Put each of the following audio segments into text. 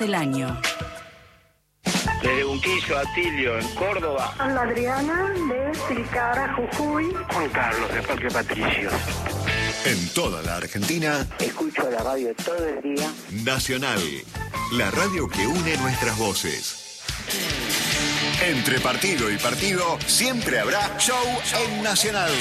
del año. Desde Unquillo a Tilio, en Córdoba. Hola, Adriana, de Tilcara, Jujuy. Juan Carlos, de Parque Patricios. En toda la Argentina, escucho la radio todo el día. Nacional, la radio que une nuestras voces. Entre partido y partido, siempre habrá show en Nacional.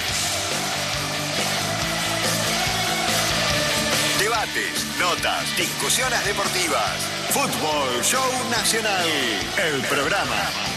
Debates, notas, discusiones deportivas. Fútbol Show Nacional, el programa.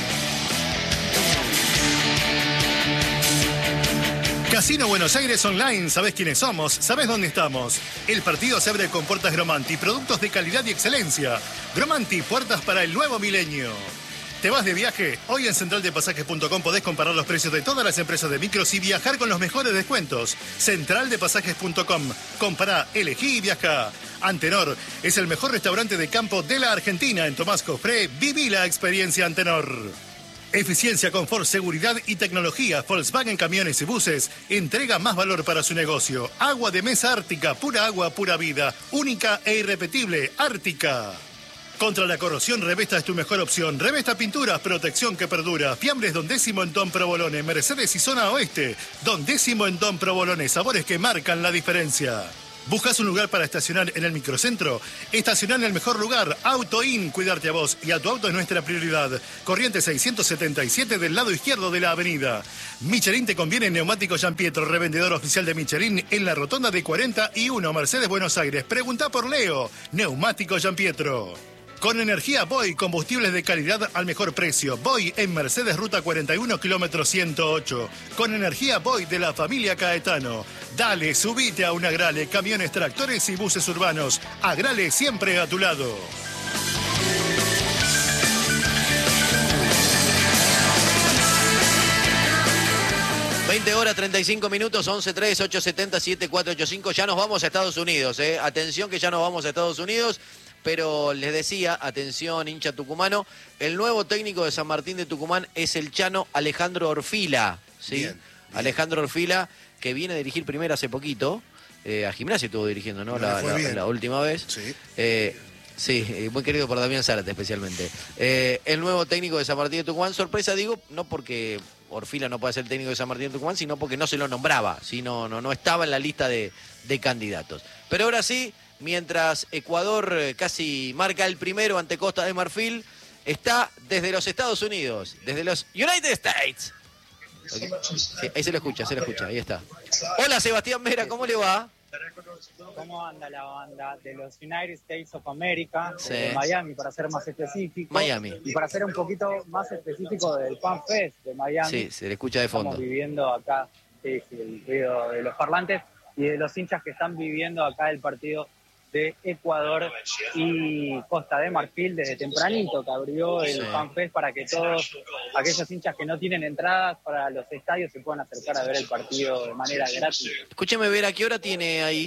Casino Buenos Aires Online, ¿sabés quiénes somos? ¿Sabés dónde estamos? El partido se abre con puertas Gromanti, productos de calidad y excelencia. Gromanti, puertas para el nuevo milenio. ¿Te vas de viaje? Hoy en centraldepasajes.com podés comparar los precios de todas las empresas de micros y viajar con los mejores descuentos. Centraldepasajes.com. Compará, elegí y viajá. Antenor es el mejor restaurante de campo de la Argentina. En Tomás Cofré, viví la experiencia Antenor. Eficiencia, confort, seguridad y tecnología. Volkswagen Camiones y Buses entrega más valor para su negocio. Agua de mesa Ártica, pura agua, pura vida. Única e irrepetible, Ártica. Contra la corrosión, Revesta es tu mejor opción. Revesta Pinturas, protección que perdura. Fiambres Don Décimo en Don Provolone. Mercedes y Zona Oeste. Don Décimo en Don Provolone. Sabores que marcan la diferencia. ¿Buscas un lugar para estacionar en el microcentro? Estacionar en el mejor lugar. AutoIn, cuidarte a vos y a tu auto es nuestra prioridad. Corriente 677 del lado izquierdo de la avenida. Michelin te conviene en Neumático Giampietro, revendedor oficial de Michelin en la rotonda de 41, Mercedes, Buenos Aires. Pregunta por Leo. Neumático Giampietro. Con energía Boy, combustibles de calidad al mejor precio. Boy en Mercedes, ruta 41, kilómetro 108. Con energía Boy de la familia Caetano. Dale, subite a un Agrale, camiones, tractores y buses urbanos. Agrale siempre a tu lado. Horas 35 minutos, 11-3-870-7485. Ya nos vamos a Estados Unidos, Atención que ya nos vamos a Estados Unidos. Pero les decía, atención, hincha tucumano, el nuevo técnico de San Martín de Tucumán es el chano Alejandro Orfila, ¿sí? Bien. Alejandro Orfila, que viene a dirigir primero hace poquito, a Gimnasia estuvo dirigiendo, ¿no? La última vez. Sí. Sí, muy querido por Damián Zárate especialmente. El nuevo técnico de San Martín de Tucumán, sorpresa digo, no porque Orfila no pueda ser técnico de San Martín de Tucumán, sino porque no se lo nombraba, no estaba en la lista de candidatos. Pero ahora sí, mientras Ecuador casi marca el primero ante Costa de Marfil, está desde los Estados Unidos, desde los United States. Okay. Sí, ahí se lo escucha, ahí está. Hola Sebastián Mera, ¿cómo le va? ¿Cómo anda la banda de los United States of America, sí, de Miami, para ser más específico? Miami. Y para ser un poquito más específico del Fan Fest de Miami. Sí, se le escucha de fondo. Estamos viviendo acá, sí, el ruido de los parlantes y de los hinchas que están viviendo acá el partido de Ecuador y Costa de Marfil desde tempranito, que abrió el Fan Fest para que todos aquellos hinchas que no tienen entradas para los estadios se puedan acercar a ver el partido de manera gratis. Escúcheme ver, ¿a qué hora tiene ahí?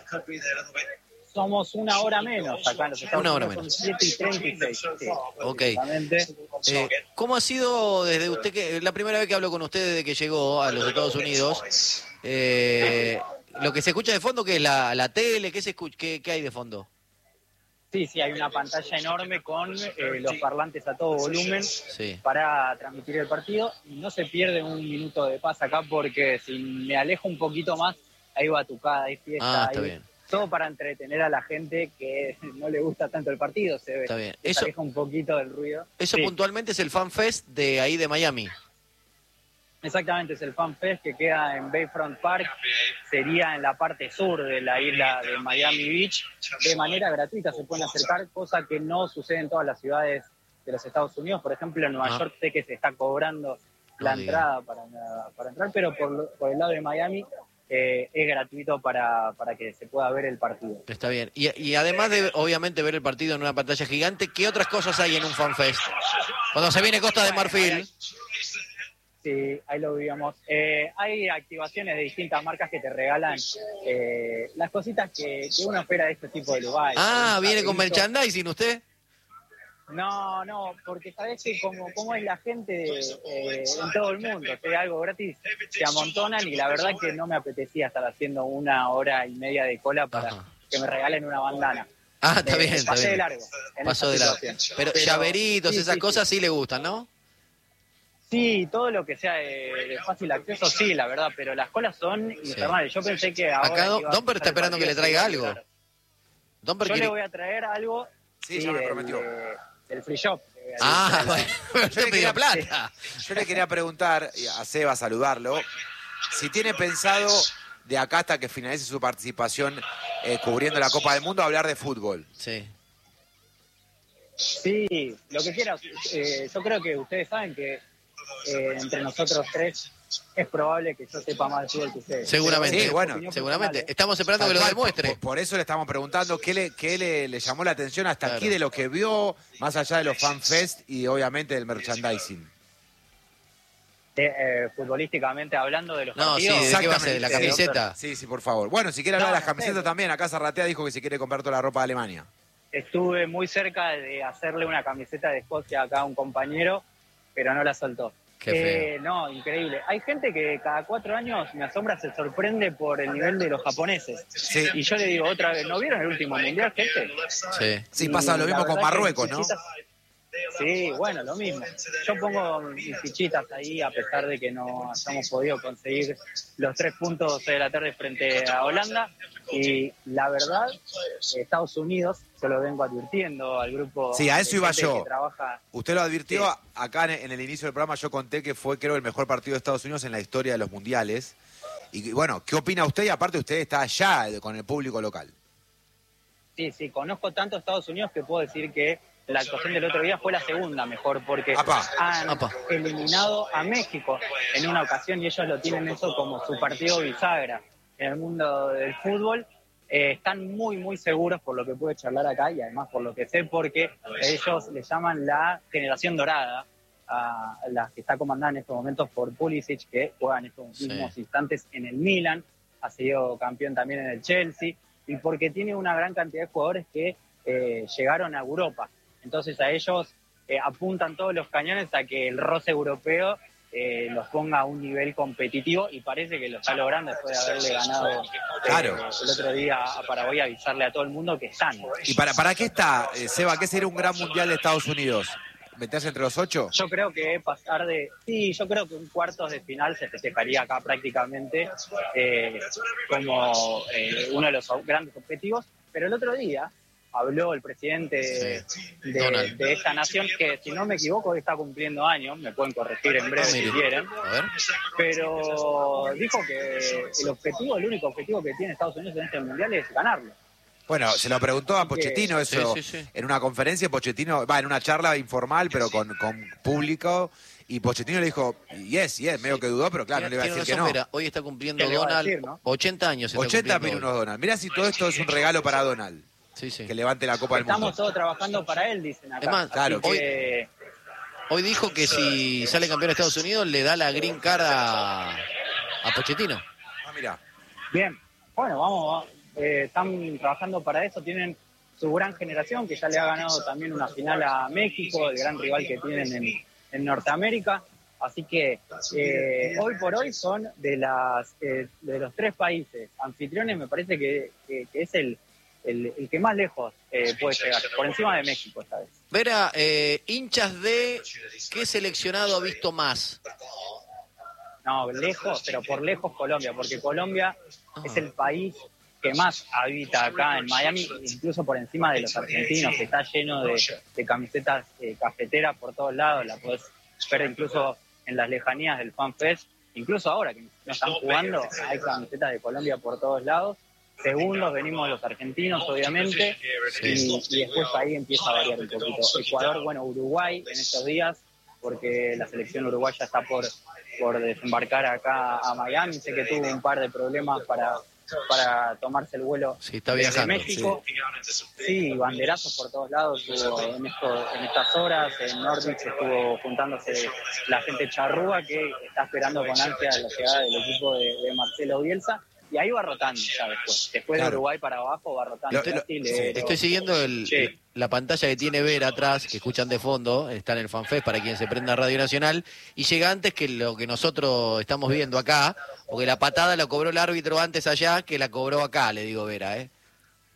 Somos una hora menos acá en los Estados Una hora Unidos, menos. son 7:36. Sí, ok. ¿Cómo ha sido desde usted, que la primera vez que hablo con usted desde que llegó a los Estados Unidos? Lo que se escucha de fondo, ¿qué es la tele? ¿Qué hay de fondo? Sí, hay una pantalla enorme con los parlantes a todo volumen, sí, para transmitir el partido. Y no se pierde un minuto de paz acá porque si me alejo un poquito más, hay batucada, hay fiesta, está bien. Todo para entretener a la gente que no le gusta tanto el partido, se ve. Está bien. Se aleja un poquito del ruido. Eso sí, puntualmente es el Fan Fest de ahí de Miami. Exactamente, es el Fan Fest que queda en Bayfront Park, sería en la parte sur de la isla de Miami Beach. De manera gratuita se pueden acercar, cosa que no sucede en todas las ciudades de los Estados Unidos. Por ejemplo, en Nueva York sé que se está cobrando la entrada para entrar, pero por el lado de Miami es gratuito para que se pueda ver el partido. Está bien. Y además de, obviamente, ver el partido en una pantalla gigante, ¿qué otras cosas hay en un Fan Fest? Cuando se viene Costa de Marfil... Sí, ahí lo vivíamos. Hay activaciones de distintas marcas que te regalan las cositas que uno espera de este tipo de lugares. ¿Viene con merchandising usted? No, porque sabés que como es la gente en todo el mundo, si hay algo gratis, se amontonan y la verdad que no me apetecía estar haciendo 1 hora y media de cola para que me regalen una bandana. Ah, está bien, está pasé bien. de largo. En Pasó esa de largo. situación. Pero llaveritos, sí, esas sí, cosas sí le gustan, ¿no? Sí, todo lo que sea de fácil acceso, sí, la verdad, pero las colas son infernales. Yo pensé que ahora... Acá que iba a Domper empezar está el esperando que le partido, traiga se iba a algo. quebrar. Domper Yo quiere... le voy a traer algo Sí, ya me prometió. del free shop. Ah, bueno, Yo yo le pedía quería- plata. Yo le quería preguntar a Seba, saludarlo, si tiene pensado de acá hasta que finalice su participación cubriendo la Copa del Mundo hablar de fútbol. Sí. Sí, lo que quieras. Yo creo que ustedes saben que entre nosotros tres es probable que yo sepa más de fútbol que ustedes. Seguramente. Sí, bueno, Opinión Seguramente. personal, Estamos esperando Tal que lo cual, demuestre. por eso le estamos preguntando qué le llamó la atención hasta Claro. aquí de lo que vio, más allá de los fanfest y obviamente del merchandising. futbolísticamente hablando de los No, sí, partidos. ¿de qué va a ser? ¿De la Exactamente. camiseta? Sí, sí, por favor. Bueno, si quiere hablar No, de las camisetas sé. también, acá Zarratea dijo que si quiere comprar toda la ropa de Alemania. Estuve muy cerca de hacerle una camiseta de Escocia acá a un compañero, pero no la soltó. Qué feo. No, increíble. Hay gente que cada 4 años me asombra, se sorprende por el nivel de los japoneses. Sí. Y yo le digo otra vez, ¿no vieron el último mundial, gente? Sí. Sí, Y pasa lo la mismo con verdad que Marruecos, mis ¿no? fichitas- Sí, bueno, lo mismo. Yo pongo mis fichitas ahí a pesar de que no hayamos podido conseguir los 3 puntos de la tarde frente a Holanda. Y la verdad, Estados Unidos, se lo vengo advirtiendo al grupo. Sí, a eso de iba gente yo. que trabaja. Usted lo advirtió Sí. acá en el inicio del programa, yo conté que fue creo el mejor partido de Estados Unidos en la historia de los mundiales. Y bueno, ¿qué opina usted? Y aparte usted está allá con el público local. Sí, conozco tanto Estados Unidos que puedo decir que la actuación del otro día fue la segunda mejor, porque Apa. han Apa. eliminado a México en una ocasión y ellos lo tienen eso como su partido bisagra en el mundo del fútbol. Están muy, muy seguros por lo que pude charlar acá y además por lo que sé, porque ellos le llaman la generación dorada a la que está comandada en estos momentos por Pulisic, que juega en estos Sí. mismos instantes en el Milan, ha sido campeón también en el Chelsea, y porque tiene una gran cantidad de jugadores que llegaron a Europa. Entonces a ellos apuntan todos los cañones a que el roce europeo los ponga a un nivel competitivo y parece que lo está logrando después de haberle ganado Claro. el otro día a Paraguay, avisarle a todo el mundo que están. ¿Y para qué está, Seba? ¿Qué sería un gran mundial de Estados Unidos? ¿Meterse entre los 8? Yo creo que pasar de... Sí, yo creo que un cuartos de final se festejaría acá prácticamente como uno de los grandes objetivos, pero el otro día habló el presidente Donald. de esta nación, que si no me equivoco está cumpliendo años, me pueden corregir en breve si mire. quieren, A ver. pero dijo que el único objetivo que tiene Estados Unidos en este mundial es ganarlo. Bueno, se lo preguntó a Pochettino eso sí. en una conferencia. Pochettino, en una charla informal, pero con público. Y Pochettino le dijo, yes, medio que dudó, pero claro, no le iba a Tiene decir que razón, no. Vera, hoy está cumpliendo ¿Qué le va a Donald decir, no? 80 años. Está 80 cumpliendo minutos hoy. Donald. Mirá si todo esto es un regalo para Donald. Sí, sí. Que levante la Copa del Estamos Mundo. todos trabajando para él, dicen acá. Es más, claro, Así que- Hoy dijo que si sale campeón de Estados Unidos le da la green card a Pochettino. Ah, mirá. Bien, bueno, vamos, están trabajando para eso, tienen su gran generación que ya le ha ganado también una final a México, el gran rival que tienen en Norteamérica, así que hoy por hoy son de los 3 países anfitriones, me parece que es el que más lejos puede llegar, por encima de México esta vez. Vera, hinchas de ¿qué seleccionado ha visto más? No, lejos, pero por lejos Colombia, porque Colombia es el país que más habita acá en Miami, incluso por encima de los argentinos, que está lleno de camisetas cafeteras por todos lados, la podés ver incluso en las lejanías del Fan Fest, incluso ahora que no están jugando, hay camisetas de Colombia por todos lados. Segundos venimos los argentinos, obviamente, y después ahí empieza a variar un poquito. Ecuador, bueno, Uruguay en estos días, porque la selección uruguaya está por desembarcar acá a Miami. Sé que tuvo un par de problemas para tomarse el vuelo Sí, está desde viajando, México. Sí, banderazos por todos lados hubo en estas horas. En Norwich estuvo juntándose la gente charrúa que está esperando con ansia la llegada del equipo de Marcelo Bielsa. Y ahí va rotando ya después. Después de Claro. Uruguay para abajo va rotando. Estoy siguiendo Sí. la pantalla que tiene Vera atrás, que escuchan de fondo, está en el FanFest para quien se prenda Radio Nacional, y llega antes que lo que nosotros estamos viendo acá, porque la patada la cobró el árbitro antes allá que la cobró acá, le digo Vera, ¿eh?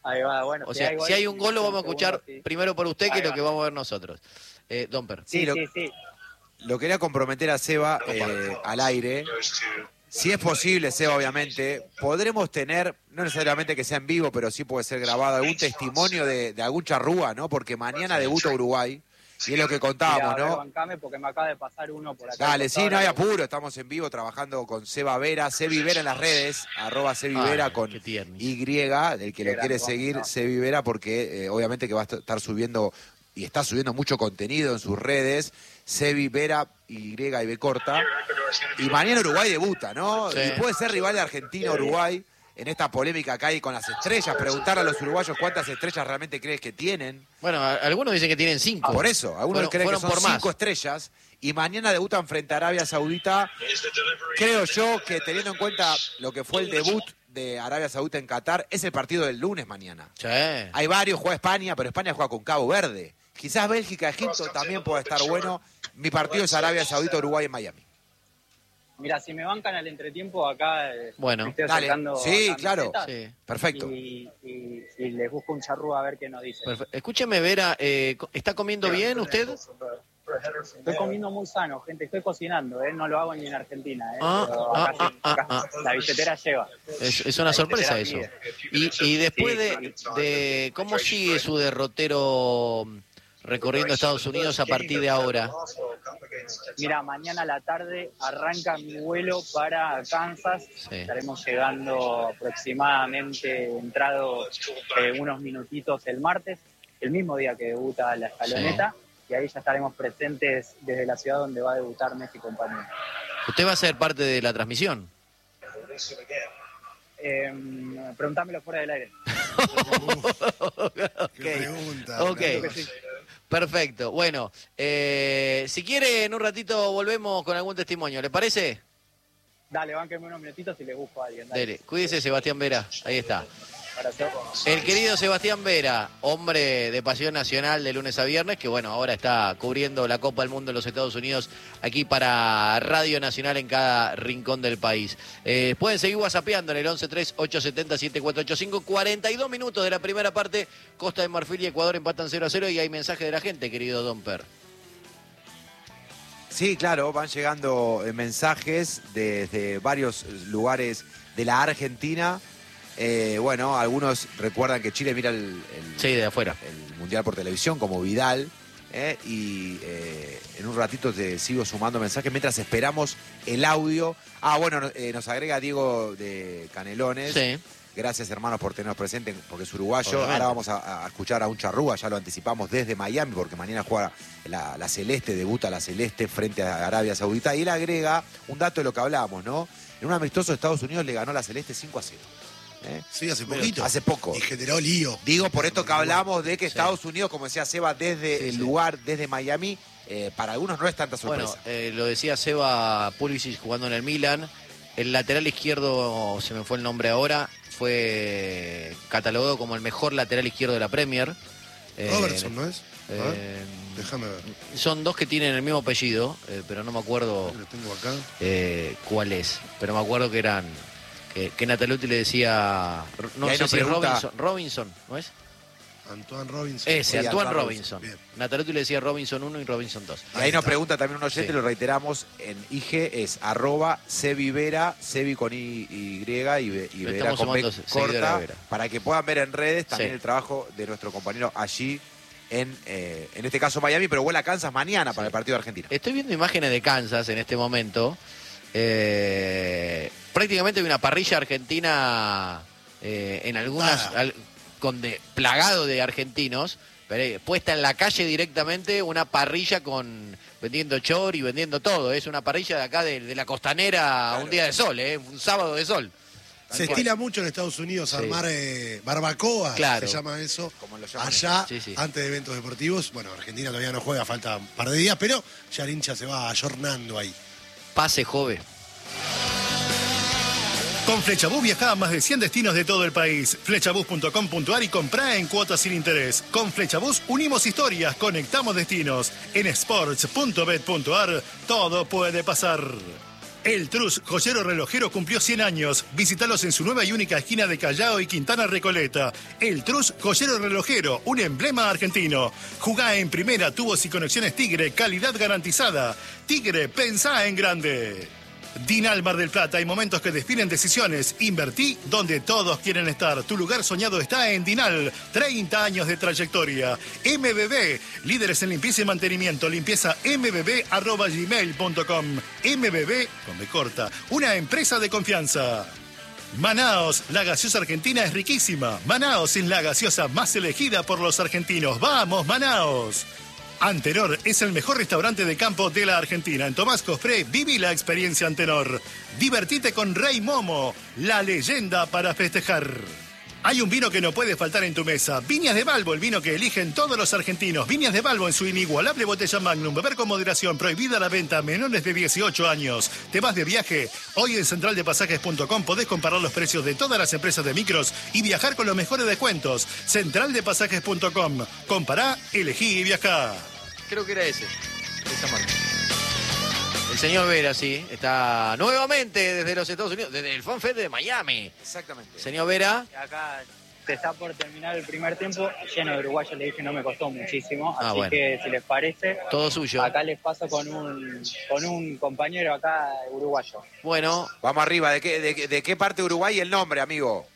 Ahí va, bueno. O sea, si hay un gol lo vamos a escuchar primero por usted que lo que vamos a ver nosotros. Domper. Sí. Lo quería comprometer a Seba al aire. Si es posible, Seba, obviamente, podremos tener, no necesariamente que sea en vivo, pero sí puede ser grabado, algún testimonio de algún charrúa, ¿no? Porque mañana debuta Uruguay, y es lo que contábamos, ¿no? Bancame porque me acaba de pasar uno por acá. Dale, sí, no hay apuro, estamos en vivo trabajando con Seba Vera, Sebi Vera en las redes, @Sebivera con Y, del que lo quiere seguir, Sebi Vera, porque obviamente que va a estar subiendo, y está subiendo mucho contenido en sus redes, Sebi Vera, Y y B corta, y mañana Uruguay debuta, ¿no? Sí. Y puede ser rival de Argentina-Uruguay en esta polémica que hay con las estrellas, preguntar a los uruguayos cuántas estrellas realmente crees que tienen. Bueno, algunos dicen que tienen 5. Por eso, algunos creen que son por más. 5 estrellas, y mañana debutan frente a Arabia Saudita. Creo yo que teniendo en cuenta lo que fue el debut de Arabia Saudita en Qatar, es el partido del lunes mañana. Sí. Hay varios, juega España, pero España juega con Cabo Verde. Quizás Bélgica, Egipto también puede estar bueno. Mi partido es Arabia Saudita, Uruguay en Miami. Mira, si me bancan al entretiempo acá, Bueno, me estoy dale. acercando Sí, a claro. camisetas Sí. Perfecto. y les busco un charrúa a ver qué nos dice. Escúcheme, Vera, ¿está comiendo bien usted? Estoy comiendo muy sano, gente, estoy cocinando, no lo hago ni en Argentina. Pero acá sí, la billetera lleva. Es una sorpresa eso. Y después de ¿cómo sigue su derrotero recorriendo Estados Unidos a partir de ahora? Mira, mañana a la tarde arranca mi vuelo para Kansas. Sí. Estaremos llegando aproximadamente, entrado unos minutitos el martes, el mismo día que debuta la escaloneta. Y ahí ya estaremos presentes desde la ciudad donde va a debutar Messi y compañía. ¿Usted va a ser parte de la transmisión? Preguntámelo fuera del aire. Qué pregunta. Ok. Perfecto. Bueno, si quiere, en un ratito volvemos con algún testimonio. ¿Le parece? Dale, bánquenme unos minutitos y le busco a alguien. Dale. Dele. Cuídese, Sebastián Vera. Ahí está. Abrazo. El querido Sebastián Vera, hombre de Pasión Nacional de lunes a viernes, que bueno, ahora está cubriendo la Copa del Mundo en los Estados Unidos, aquí para Radio Nacional en cada rincón del país. Pueden seguir whatsappeando en el 1138707485. 42 minutos de la primera parte, Costa de Marfil y Ecuador empatan 0-0 y hay mensaje de la gente, querido Domper. Sí, claro, van llegando mensajes desde varios lugares de la Argentina. Bueno, algunos recuerdan que Chile mira sí, de afuera, el Mundial por televisión, como Vidal. Y en un ratito te sigo sumando mensajes mientras esperamos el audio. Bueno, nos agrega Diego de Canelones. Sí. Gracias, hermanos, por tenernos presentes, porque es uruguayo. Obviamente. Ahora vamos a escuchar a un charrúa, ya lo anticipamos desde Miami, porque mañana juega la Celeste, debuta la Celeste frente a Arabia Saudita. Y él agrega un dato de lo que hablábamos, ¿no? En un amistoso Estados Unidos le ganó la Celeste 5-0. Sí, hace poquito. Hace poco. Y generó lío. Digo, por esto que hablamos de que Estados Unidos, como decía Seba, desde el lugar, desde Miami, para algunos no es tanta sorpresa. Bueno, lo decía Seba Pulisic jugando en el Milan. El lateral izquierdo, se me fue el nombre ahora, fue catalogado como el mejor lateral izquierdo de la Premier. Robertson, ¿no es? Déjame ver. Son dos que tienen el mismo apellido, pero no me acuerdo Lo tengo acá. cuál es. Pero me acuerdo que eran... que Nataluti le decía... No sé si Robinson, ¿no es? Antoine Robinson. Ese, Sí, Antoine Antoine Robinson. Bien. Nataluti le decía Robinson 1 y Robinson 2. Y ahí nos pregunta también un oyente, Sí. lo reiteramos, en IG es @Sebivera, Sebi con Y Vera Estamos con B sumando seguidores corta, a Vera. para que puedan ver en redes también Sí. el trabajo de nuestro compañero allí en este caso Miami, pero vuela a Kansas mañana para el partido de Argentina. Estoy viendo imágenes de Kansas en este momento. Prácticamente hay una parrilla argentina en algunas... plagado de argentinos, pero, puesta en la calle directamente, una parrilla vendiendo chori, vendiendo todo. Es una parrilla de acá de la costanera, un día de sol, un sábado de sol. Se estila mucho en Estados Unidos armar barbacoa, Claro. se llama eso, Como lo llaman allá, Sí, sí. antes de eventos deportivos. Bueno, Argentina todavía no juega, falta un par de días, pero ya el hincha se va ayornando ahí. Pase, jove. Con Flechabús viajá a más de 100 destinos de todo el país. Flechabús.com.ar y comprá en cuotas sin interés. Con Flechabús unimos historias, conectamos destinos. En sports.bet.ar todo puede pasar. El Trus, joyero relojero, cumplió 100 años. Visítalos en su nueva y única esquina de Callao y Quintana Recoleta. El Trus, joyero relojero, un emblema argentino. Jugá en primera, tubos y conexiones Tigre, calidad garantizada. Tigre, pensá en grande. Dinal Mar del Plata, hay momentos que definen decisiones. Invertí donde todos quieren estar. Tu lugar soñado está en Dinal. 30 años de trayectoria. MBB, líderes en limpieza y mantenimiento. Limpieza mbb@gmail.com. MBB, con B corta, una empresa de confianza. Manaos, la gaseosa argentina es riquísima. Manaos es la gaseosa más elegida por los argentinos. ¡Vamos, Manaos! Antenor es el mejor restaurante de campo de la Argentina. En Tomás Cofré, viví la experiencia Antenor. Divertite con Rey Momo, la leyenda para festejar. Hay un vino que no puede faltar en tu mesa. Viñas de Balbo, el vino que eligen todos los argentinos. Viñas de Balbo en su inigualable botella Magnum. Beber con moderación, prohibida la venta a menores de 18 años. ¿Te vas de viaje? Hoy en centraldepasajes.com podés comparar los precios de todas las empresas de micros y viajar con los mejores descuentos. Centraldepasajes.com. Compará, elegí y viajá. Creo que era esa marca. El señor Vera, sí, está nuevamente desde los Estados Unidos, desde el FanFest de Miami. Exactamente. Señor Vera. Acá se está por terminar el primer tiempo, lleno de uruguayos, le dije, no me costó muchísimo, así bueno. que si les parece, Todo suyo. acá les paso con un compañero acá uruguayo. Bueno. Vamos arriba, ¿de qué parte de Uruguay el nombre, amigo?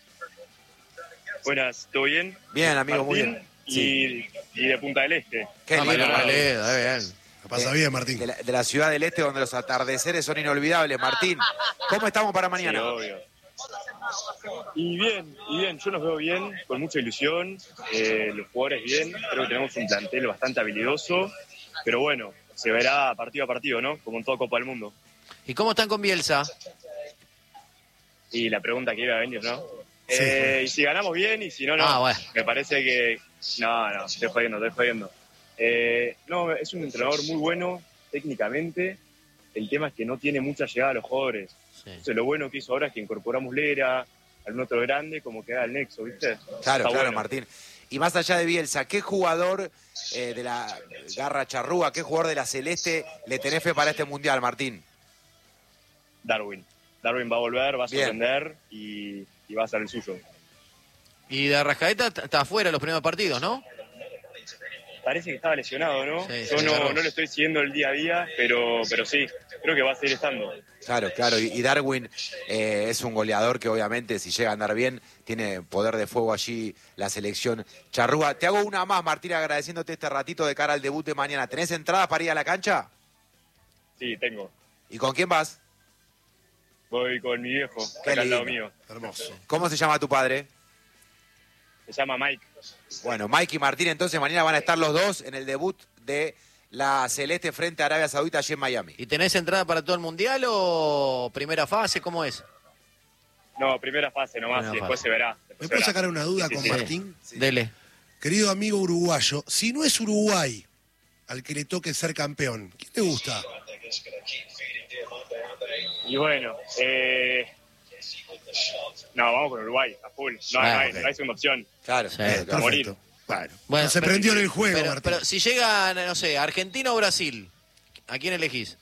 Buenas, ¿todo bien? Bien, amigo, Martín, muy bien. Y de Punta del Este. Qué lindo. Bien. La pasa bien, Martín. De la ciudad del Este, donde los atardeceres son inolvidables. Martín, ¿cómo estamos para mañana? Sí, obvio. Y bien, yo nos veo bien, con mucha ilusión, los jugadores bien, creo que tenemos un plantel bastante habilidoso, pero bueno, se verá partido a partido, ¿no? Como en toda Copa del Mundo. ¿Y cómo están con Bielsa? Y la pregunta que iba a venir, ¿no? Sí. Y si ganamos bien, y si no, no. Bueno. Me parece que... No, estoy jodiendo. No, es un entrenador muy bueno técnicamente. El tema es que no tiene mucha llegada a los jugadores. Sí. Entonces, lo bueno que hizo ahora es que incorporamos Lera, algún otro grande, como que haga el nexo, ¿viste? Claro, Está bueno. Martín. Y más allá de Bielsa, ¿qué jugador de la Garra Charrúa, qué jugador de la Celeste le tenés fe para este Mundial, Martín? Darwin va a volver, va a Bien. sorprender y va a ser el suyo. Y de Arrascaeta está afuera los primeros partidos, ¿no? Parece que estaba lesionado, ¿no? Sí, Yo sí, no claro. lo estoy siguiendo el día a día, pero sí, creo que va a seguir estando. Claro. Y Darwin es un goleador que obviamente, si llega a andar bien, tiene poder de fuego allí la selección charrúa. Te hago una más, Martín, agradeciéndote este ratito de cara al debut de mañana. ¿Tenés entradas para ir a la cancha? Sí, tengo. ¿Y con quién vas? Voy con mi viejo, Qué acá al lado lindo. mío. Hermoso. ¿Cómo se llama tu padre? Se llama Mike. Bueno, Mike y Martín entonces mañana van a estar los dos en el debut de la Celeste frente a Arabia Saudita allí en Miami. ¿Y tenés entrada para todo el Mundial o primera fase? ¿Cómo es? No, primera fase nomás, Primera y después fase. se verá. ¿Me puedo sacar una duda Sí, con sí. Martín? Dele. Querido amigo uruguayo, si no es Uruguay al que le toque ser campeón, ¿quién te gusta? Y bueno, no, vamos con Uruguay, a full. No, Ah, no hay, ok. no hay segunda opción. Claro. Sí. claro. morir. Perfecto. Bueno, Bueno, no se pero- prendió en el juego, Martín. Pero si llega, no sé, Argentina o Brasil, ¿a quién elegís?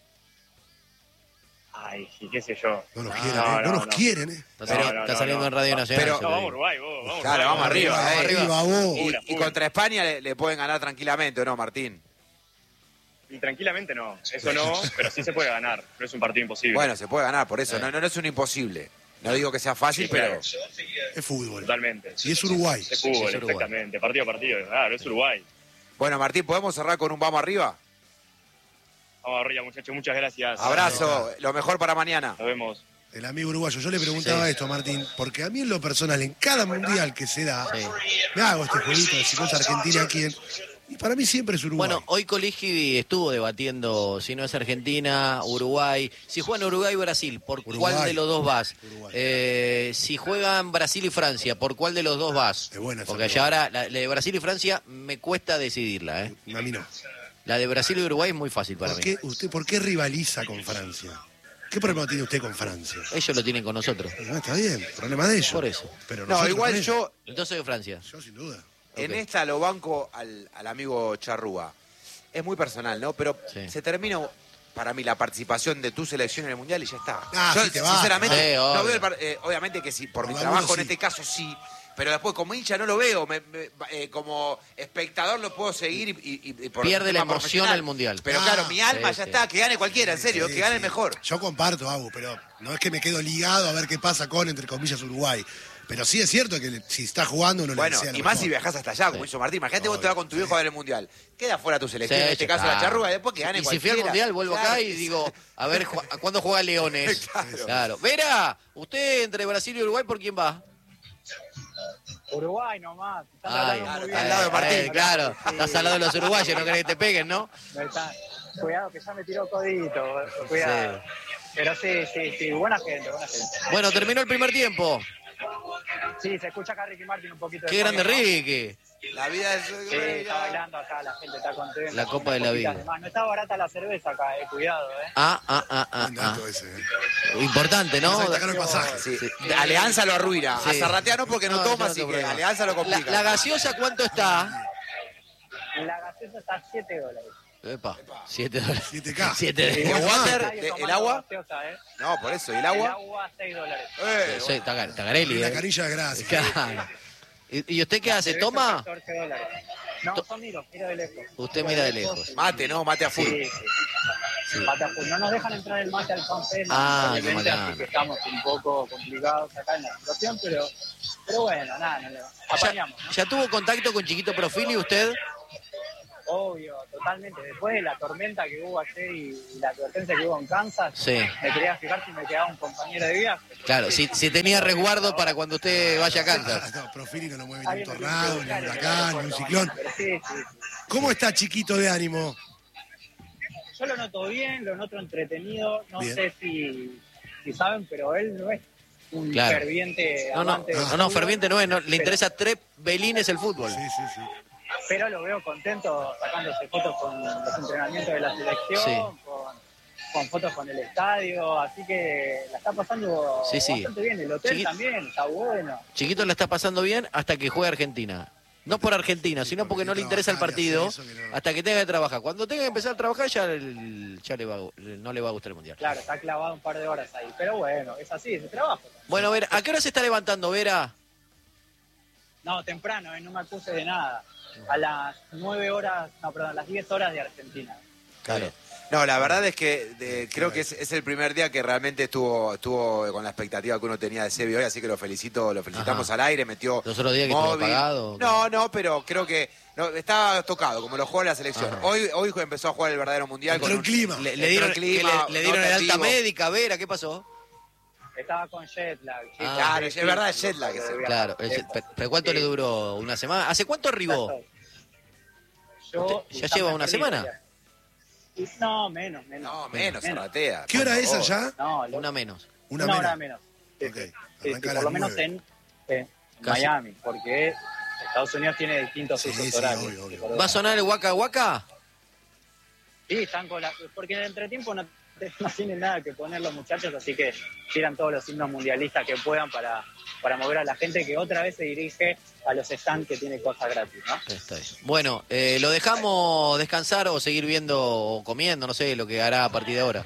Ay, y qué sé yo. No nos No, quieren, no, no nos no. quieren, ¿eh? Está saliendo en Radio Nacional. Pero- yo te No, vamos a digo. Uruguay, vos, vamos. Claro, vamos arriba. vamos arriba. vos. Y, Pura, y pura. contra España le pueden ganar tranquilamente, ¿o no, Martín? Y tranquilamente no, eso no, pero sí se puede ganar. No es un partido imposible. Bueno, se puede ganar, por eso. No es un imposible. No digo que sea fácil, Sí, claro. pero... Es fútbol. Totalmente. Y es Uruguay. Es fútbol, Es Uruguay. exactamente. Partido a partido, claro, es Uruguay. Bueno, Martín, ¿podemos cerrar con un vamos arriba? Vamos arriba, muchachos, muchas gracias. Abrazo, lo mejor para mañana. Nos vemos. El amigo uruguayo. Yo le preguntaba esto, Martín, porque a mí en lo personal, en cada mundial que se da, Sí. me hago este jueguito de si no es Argentina, ¿quién? Y para mí siempre es Uruguay. Bueno, hoy Coligi estuvo debatiendo si no es Argentina, Uruguay. Si juegan Uruguay y Brasil, ¿por Uruguay. cuál de los dos vas? Uruguay. Si juegan Brasil y Francia, ¿por cuál de los dos vas? Es buena esa Porque pregunta. ya ahora la de Brasil y Francia me cuesta decidirla. A mí no. La de Brasil y Uruguay es muy fácil para ¿Por mí. qué, ¿Por qué rivaliza con Francia? ¿Qué problema tiene usted con Francia? Ellos lo tienen con nosotros. No, está bien, problema de ellos. Por eso. Pero No, nosotros igual con ellos. yo Entonces de Francia. Yo sin duda. en Ok. esta lo banco al amigo Charrúa. Es muy personal, ¿no? Pero Sí. se termina para mí la participación de tu selección en el Mundial y ya está. Sí te va. Sinceramente, Sí, no obvio. veo obviamente que sí, por mi Por trabajo algunos en sí. este caso sí, pero después como hincha no lo veo, como espectador lo puedo seguir y por Pierde un la tema emoción profesional. el Mundial. Pero claro, mi alma Sí, ya sí. está, que gane cualquiera, en serio, Sí, que gane el sí. mejor. Yo comparto, Abu, pero no es que me quedo ligado a ver qué pasa con, entre comillas, Uruguay. Pero sí es cierto que si está jugando uno Bueno, le desea lo y más mejor. si viajás hasta allá, como hizo Martín. Imagínate vos te vas con tu viejo a ver el Mundial. Queda fuera tu selección, Sí, en este ya caso la está. charrúa, después que gane Y si cualquiera. fui al Mundial, vuelvo Claro. acá y digo, a ver, ¿cuándo juega Leones? Claro. Vera, usted entre Brasil y Uruguay, ¿por quién va? Uruguay nomás. Están Ay, hablando muy está bien. al lado de Martín. Claro, Sí. estás al lado de los uruguayos, no querés que te peguen, ¿no? Cuidado que ya me tiró codito. Cuidado. Sí. Pero sí. Buena gente. Bueno, terminó el primer tiempo. Sí, se escucha acá Ricky Martin un poquito. Qué de grande fondo, ¿no? Ricky. La vida es... Sí, está bailando acá, la gente está contenta. La copa de la vida. Además, no está barata la cerveza acá, cuidado, Buen dato ese. Importante, ¿no? Vamos a sacar el pasaje. Sí. Alianza lo arruina. Sí. A Zarratea no porque no, No, toma, yo no así tengo que problema. Alianza lo complica. La gaseosa, ¿cuánto está? La gaseosa está a $7. Epa, $7. 7K. 7 ¿Y el water? Nadie ¿El tomando agua? gaseosa, ¿eh? No, por eso. ¿Y el El agua? agua $6. Sí, Tagarelli, La canilla de grasa. Claro. ¿Y usted qué hace? ¿Toma? $14. No, yo miro de lejos. Usted mira de lejos. Mate, ¿no? Mate a full. Sí. Mate a full. No nos dejan entrar el mate al FanFest, Ah, lamentablemente, qué así macana. que estamos un poco complicados acá en la situación, pero bueno, nada, apañamos, ¿no? ¿Ya tuvo contacto con Chiquito Profili usted? Obvio, totalmente. Después de la tormenta que hubo ayer y la advertencia que hubo en Kansas, Sí. me quería fijar si me quedaba un compañero de viaje. Claro, si tenía resguardo para cuando usted vaya a Kansas. No, Profili no lo mueve ni un Alguien me tornado, tiene ni que un buscar en el huracán, ni un aeropuerto ciclón. mañana, pero sí. ¿Cómo está Chiquito de ánimo? Yo lo noto bien, lo noto entretenido. No Bien. sé si saben, pero él no es un Claro. ferviente No, amante del no, fútbol, ferviente no es, le pero- interesa tres belines el fútbol. Sí. Pero lo veo contento sacándose fotos con los entrenamientos de la selección, con fotos con el estadio, así que la está pasando Sí. bastante bien. El hotel Chiqui- también está bueno. Chiquito la está pasando bien hasta que juegue Argentina. No por Argentina, sino porque no le interesa el partido, hasta que tenga que trabajar. Cuando tenga que empezar a trabajar ya no le va a gustar el Mundial. Claro, está clavado un par de horas ahí, pero bueno, es así, es el trabajo. Bueno, Vera, ¿a qué hora se está levantando, Vera? No, temprano, no me acuse de nada. A las 9 horas, no, perdón, a las 10 horas de Argentina. Claro. No, la verdad es que creo que es el primer día que realmente estuvo con la expectativa que uno tenía de Sebi hoy, así que lo felicitamos Ajá. al aire, metió ¿Los otros días que estuvo móvil. apagado? No, pero creo que estaba tocado, como lo jugó en la selección. Ajá. Hoy empezó a jugar el verdadero mundial. Entró en clima. Le entró dieron, en clima, le dieron nota el en alta vivo. médica, Vera, ¿qué pasó? Estaba con jet lag. chicos. Claro, es verdad, es jet lag ese. Claro, ¿pero cuánto le duró? ¿Una semana? ¿Hace cuánto arribó? Yo, ¿Ya lleva una semana? No, menos. No, menos, Zarratea. ¿Qué hora por es favor. allá? No, Una menos. Una hora menos. menos. Ok, Sí, arranca a por lo las menos 9. en Casi. Miami, porque Estados Unidos tiene distintos Sí, usos sí, horarios. obvio. ¿Va a sonar el Waka Waka? Sí, están con porque en el entretiempo no tienen nada que poner los muchachos, así que tiran todos los himnos mundialistas que puedan para mover a la gente que otra vez se dirige a los stands que tiene cosas gratis, ¿no? Está bien. Bueno, ¿lo dejamos descansar o seguir viendo o comiendo? No sé lo que hará a partir de ahora.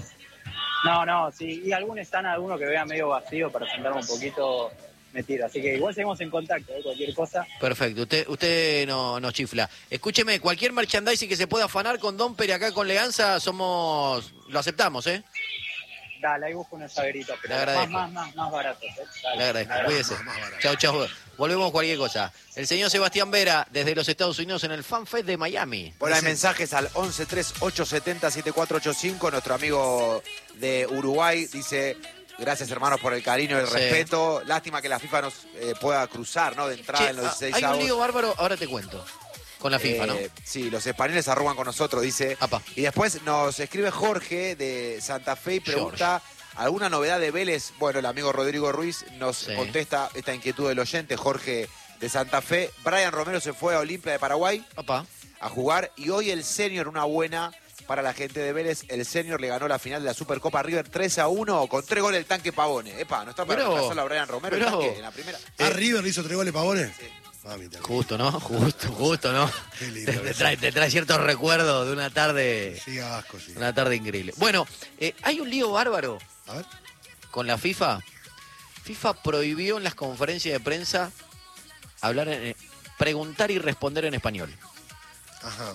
No, sí, y alguno que vea medio vacío para sentarme un poquito, me tiro. Así que igual seguimos en contacto, cualquier cosa. Perfecto, usted no nos chifla. Escúcheme, cualquier merchandising que se pueda afanar con Domper y acá con Leganza, lo aceptamos, ¿eh? Dale, ahí busco unos llaveritos, pero Le agradezco. más baratos. Dale, Le agradezco, dale. cuídese. Chau. Volvemos cualquier cosa. El señor Sebastián Vera, desde los Estados Unidos, en el FanFest de Miami. Bueno, hay mensajes al 1138707485. Nuestro amigo de Uruguay dice: gracias, hermanos, por el cariño y el Sí. respeto. Lástima que la FIFA nos pueda cruzar, ¿no? De entrada Che, en los 16 hay un avos. lío bárbaro, ahora te cuento. Con la FIFA, ¿no? Sí, los españoles arrugan con nosotros, dice. Apa. Y después nos escribe Jorge de Santa Fe y pregunta: ¿alguna novedad de Vélez? Bueno, el amigo Rodrigo Ruiz nos Sí. contesta esta inquietud del oyente, Jorge de Santa Fe. Brian Romero se fue a Olimpia de Paraguay Papá. a jugar y hoy el senior, una buena para la gente de Vélez, el senior le ganó la final de la Supercopa River 3-1 con 3 goles del tanque Pavone. Epa, no está para Mirá vos. reemplazarlo a Brian Romero el Mirá tanque vos. en la primera. ¿A River le hizo 3 goles Pavone? Sí. Justo, ¿no? Justo, ¿no? Qué lindo. Te trae ciertos recuerdos de una tarde. Sí, asco, sí. Una tarde increíble. Bueno, hay un lío bárbaro. A ver. Con la FIFA. FIFA prohibió en las conferencias de prensa preguntar y responder en español. Ajá.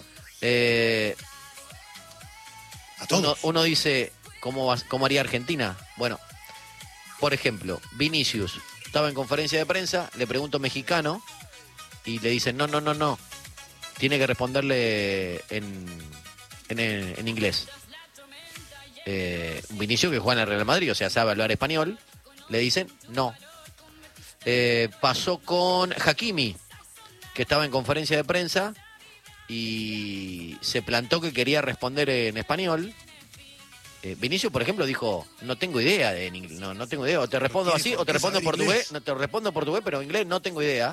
¿A todos? Uno dice, ¿cómo haría Argentina? Bueno, por ejemplo, Vinicius estaba en conferencia de prensa, le pregunto mexicano y le dicen, no. Tiene que responderle en inglés. Vinicius, que juega en el Real Madrid, o sea, sabe hablar español, le dicen no. Pasó con Hakimi, que estaba en conferencia de prensa y se plantó que quería responder en español. Vinicius, por ejemplo, dijo, no tengo idea de inglés, no tengo idea, o te respondo así, o te respondo en portugués, no te respondo en portugués, pero en inglés no tengo idea.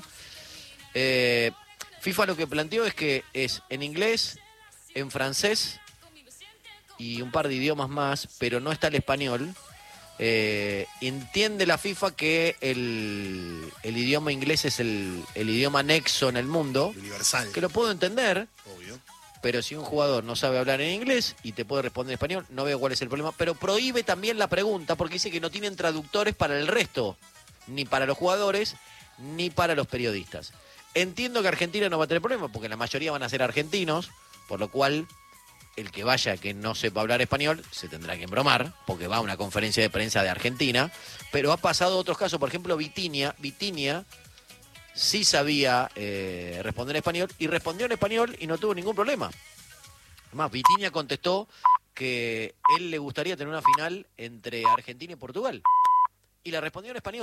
FIFA lo que planteó es que es en inglés, en francés y un par de idiomas más, pero no está el español. Entiende la FIFA que el idioma inglés es el idioma nexo en el mundo. Universal. Que lo puedo entender. Obvio. Pero si un jugador no sabe hablar en inglés y te puede responder en español, no veo cuál es el problema. Pero prohíbe también la pregunta porque dice que no tienen traductores para el resto. Ni para los jugadores, ni para los periodistas. Entiendo que Argentina no va a tener problema porque la mayoría van a ser argentinos, por lo cual el que vaya que no sepa hablar español se tendrá que embromar, porque va a una conferencia de prensa de Argentina, pero ha pasado otros casos, por ejemplo Vitinha sí sabía responder en español, y respondió en español y no tuvo ningún problema. Además, Vitinha contestó que él le gustaría tener una final entre Argentina y Portugal, y la respondió en español.